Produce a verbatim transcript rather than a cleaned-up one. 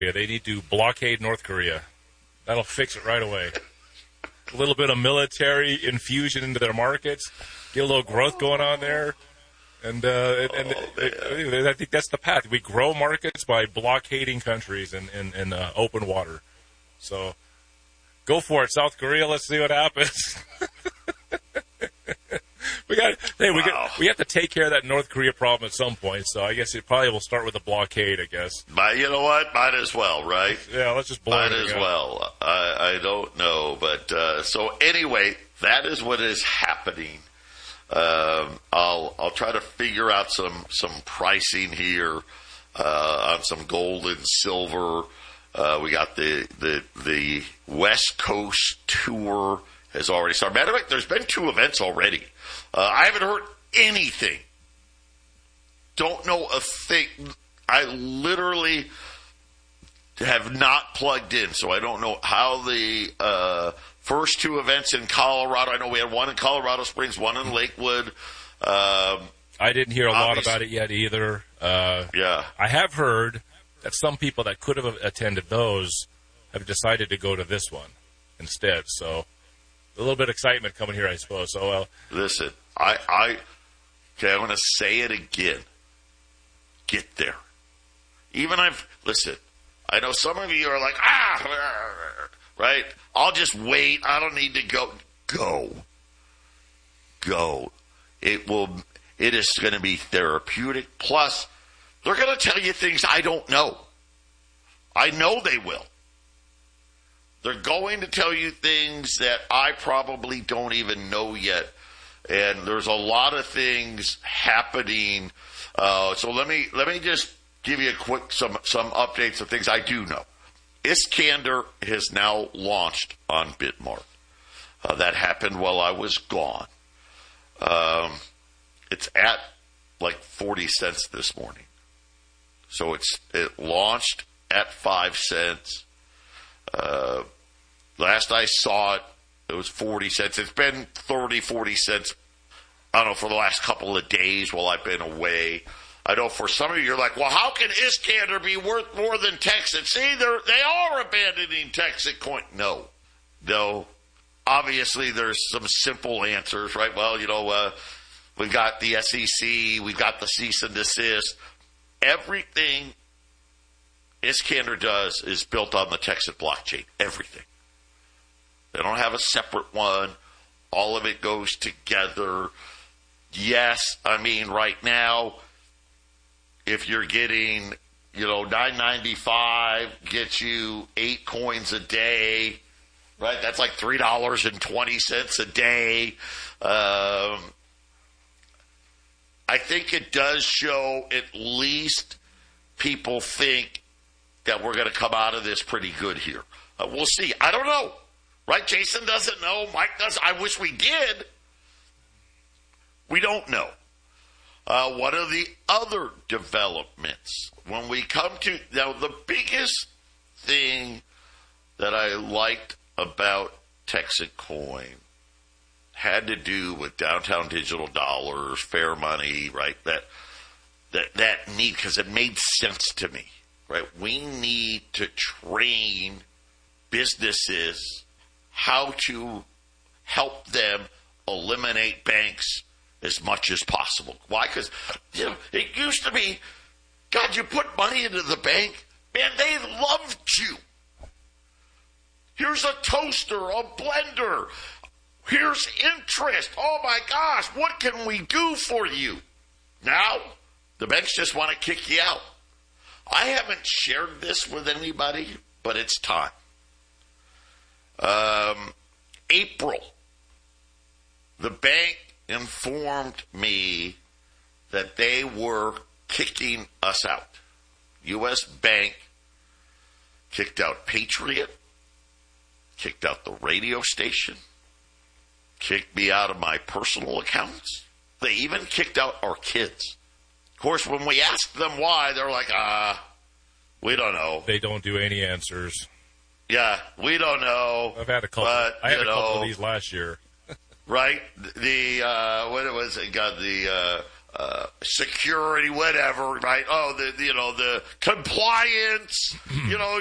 They need to blockade North Korea. That'll fix it right away. A little bit of military infusion into their markets, get a little growth going on there, and uh, and, oh, and, and I think that's the path. We grow markets by blockading countries in in, in uh, open water. So go for it, South Korea. Let's see what happens. we got hey, we wow. got we have to take care of that North Korea problem at some point. So I guess it probably will start with a blockade. I guess. But you know what? Might as well, right? Yeah, let's just blow Might it as out. well. I, I don't know, but uh, so anyway, that is what is happening. Um, I'll I'll try to figure out some some pricing here uh, on some gold and silver. Uh, we got the the the West Coast tour has already started. Matter of fact, there's been two events already. Uh, I haven't heard anything. Don't know a thing. I literally have not plugged in, so I don't know how the uh, first two events in Colorado. I know we had one in Colorado Springs, one in Lakewood. Um, I didn't hear a lot about it yet either. Uh, yeah. I have heard that some people that could have attended those have decided to go to this one instead. So a little bit of excitement coming here, I suppose. So, well, listen, I, I, okay, I'm going to say it again. Get there. Even I've, listen, I know some of you are like, ah, right? I'll just wait. I don't need to go. Go. Go. It will, it is going to be therapeutic. Plus, they're going to tell you things I don't know. I know they will. They're going to tell you things that I probably don't even know yet. And there's a lot of things happening. Uh, so let me let me just give you a quick some some updates of things I do know. Iskander has now launched on Bitmart. Uh, that happened while I was gone. Um, it's at like forty cents this morning. So it's it launched at five cents. Uh, last I saw it, it was forty cents. It's been thirty, forty cents, I don't know, for the last couple of days while I've been away. I know for some of you, you're like, well, how can Iskander be worth more than Texas? See, they're, they are abandoning Texas coin. No. No. Obviously, there's some simple answers, right? Well, you know, uh, we've got the S E C, we've got the cease and desist. Everything Iskander does is built on the Texas blockchain. Everything. They don't have a separate one. All of it goes together. Yes, I mean, right now, if you're getting, you know, nine ninety-five gets you eight coins a day, right? That's like three dollars and twenty cents a day. Um, I think it does show at least people think that we're going to come out of this pretty good here. Uh, we'll see. I don't know. Right? Jason doesn't know. Mike does. I wish we did. We don't know. Uh, what are the other developments? When we come to, now the biggest thing that I liked about Texas Coin had to do with downtown digital dollars, fair money, right? That, that, that need, because it made sense to me, right? We need to train businesses how to help them eliminate banks as much as possible. Why? Because, you know, it used to be, God, you put money into the bank, man, they loved you. Here's a toaster, a blender. Here's interest. Oh, my gosh, what can we do for you? Now, the banks just want to kick you out. I haven't shared this with anybody, but it's time. Um, April, the bank informed me that they were kicking us out. U S Bank kicked out Patriot, kicked out the radio station, kicked me out of my personal accounts. They even kicked out our kids. Of course, when we asked them why, they're like, ah, uh, we don't know. They don't do any answers. Yeah, we don't know. I've had a couple. But, I had a know, couple of these last year. Right? The, uh, what it was, it got the, uh, uh, security, whatever, right? Oh, the, the you know the compliance, you know,